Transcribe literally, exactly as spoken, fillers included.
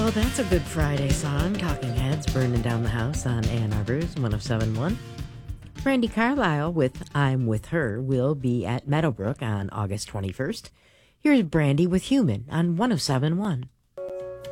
Well, that's a Good Friday song. Talking Heads burning down the house on Ann Arbor's one oh seven point one. Brandi Carlile with I'm With Her will be at Meadowbrook on August twenty-first. Here's Brandi with Human on one oh seven point one.